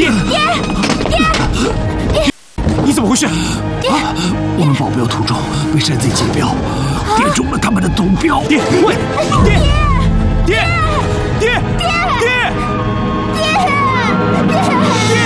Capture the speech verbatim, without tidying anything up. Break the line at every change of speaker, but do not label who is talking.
爹，爹，爹，你怎么回事？
爹，我们保镖途中被山贼劫镖，电中了他们的毒镖。
爹，喂，爹，爹。